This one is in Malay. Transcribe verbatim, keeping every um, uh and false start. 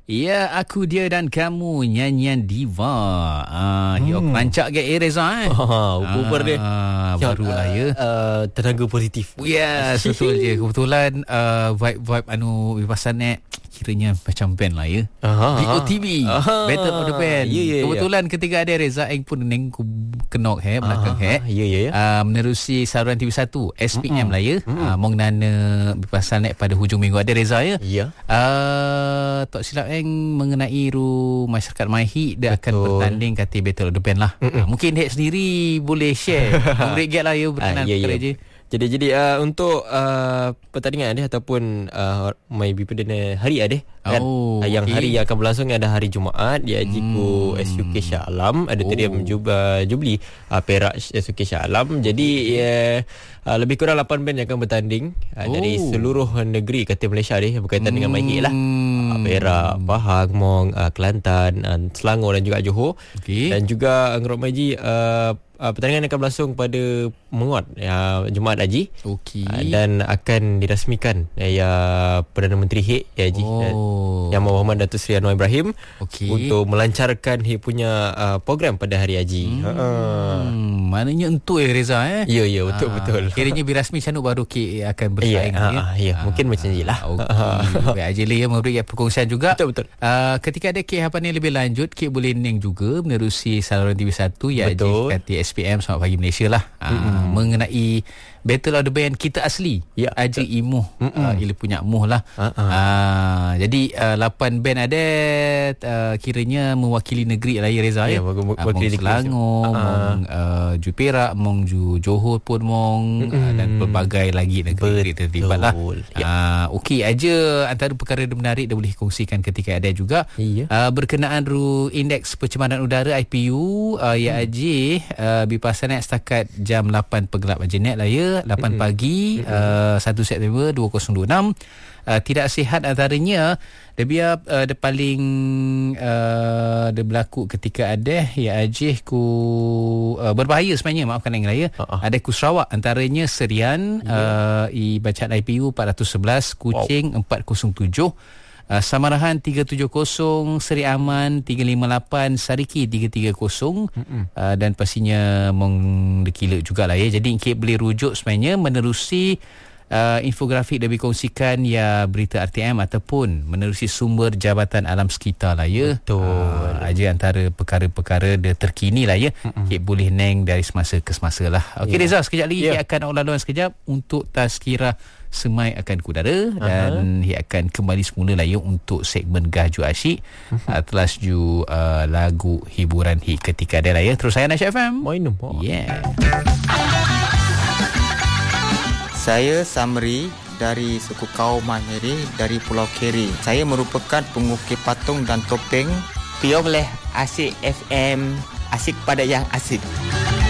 Ya, aku, dia dan kamu, nyanyian diva. Ah, hmm. Hiok rancak ke eh Reza eh. Ha, uber dia. Ah, barulah uh, ya. Uh, tenaga positif. Ya, yes, betul je. Kebetulan uh, vibe-vibe anu Vipasan Net kiranya macam band lah ya. B O T B, Battle of the Band. Yeah, yeah, Kebetulan yeah. ketika ada Reza Eng pun neng kenok he belakang he. Ya ya ya. Uh, menerusi saluran T V satu S P M mm-hmm. lah ya. Mm-hmm. Uh, mong nana Vipasan Net pada hujung minggu ada Reza ya. Ya. Uh, tak silap Eng mengenai ru masyarakat Mahi dia akan bertanding kata Battle of the Band lah. Uh, mungkin Hek sendiri boleh share. Memberi get lah ya berkenan uh, yeah, perkara yeah. je. Jadi jadi uh, untuk uh, pertandingan dia ataupun uh, maybe perdana hari ada kan oh, uh, yang okay. hari yang akan berlangsung ada hari Jumaat di Ajiku hmm. S U K Shah Alam Auditorium oh. uh, Jubilee uh, Perak S U K Shah Alam. Jadi uh, uh, lebih kurang lapan band yang akan bertanding uh, oh. dari seluruh negeri kata Malaysia ni berkaitan hmm. dengan Mahi lah. Uh, Perak, Pahang, Mong, uh, Kelantan, uh, Selangor dan juga Johor. Okay. Dan juga Ngerok Maji uh, Uh, pertandingan akan berlangsung pada Menguat uh, Jumaat Haji. Okey. Uh, dan akan dirasmikan uh, ya Perdana Menteri Hek ya Haji oh. Yang Muhammad Datuk Seri Anwar Ibrahim okay. untuk melancarkan Hek punya uh, program pada hari Haji. Hmm. Uh. Maknanya entu eh Reza eh. Ya ya betul uh, betul. Kiranya birasmi macam baru K akan bersaing ya. Ya, uh, ya. Uh, mungkin uh, macam jelah. Okey. Baik Haji Lee memberi perkongsian juga. Betul betul. Uh, ketika ada K harapan yang lebih lanjut, K boleh neng juga menerusi saluran T V satu ya Haji kata S P M Selamat Pagi Malaysia lah mm-hmm. uh, mengenai Battle of the Band kita asli ya, Haji Imuh uh, Ila punya muh lah uh-uh. uh, jadi uh, lapan band ada uh, kiranya mewakili negeri lah ya Reza ya, ya. Uh, Mong Selangor uh-uh. Mong uh, Ju Perak Mong Ju Johor pun Mong mm-hmm. uh, dan pelbagai lagi negeri terlibat lah ya. uh, Okey aja antara perkara menarik dia boleh kongsikan ketika ada juga ya. uh, berkenaan ru indeks pencemaran udara I P U uh, ya hmm. Haji uh, Vipasan Net setakat jam lapan penggelap Ajenet lah ya lapan mm-hmm. pagi mm-hmm. Uh, satu September dua ribu dua puluh enam uh, tidak sihat antaranya dia biar uh, dia paling uh, dia berlaku ketika ada ya Ajih ku uh, berbahaya sebenarnya maafkan yang raya uh-huh. ada ku Sarawak antaranya Serian yeah. uh, i bacaan I P U empat ratus sebelas Kuching wow. empat kosong tujuh Uh, Samarahan tiga tujuh kosong, Seri Aman tiga lima lapan, Sariki tiga tiga kosong uh, dan pastinya mong dekila jugalah ya. Jadi Encik boleh rujuk sebenarnya menerusi uh, infografik yang dikongsikan ya berita R T M ataupun menerusi sumber Jabatan Alam Sekitar lah ya. Betul. Uh, aja antara perkara-perkara dia terkini lah ya. Encik boleh neng dari semasa ke semasa lah. Okey yeah. Reza, sekejap lagi yeah. akan laluan sekejap untuk tazkirah Semai akan kudara dan ia uh-huh. akan kembali semula lah ya untuk segmen Gaju Asyik uh-huh. telah ju uh, lagu hiburan hit ketika ada lah ya. Terus saya Nasyid F M. Main yeah. Saya Samri dari suku kaum Mahiri dari Pulau Keri. Saya merupakan pengukir patung dan topeng. Piong leh Asyik F M, asyik pada yang asyik.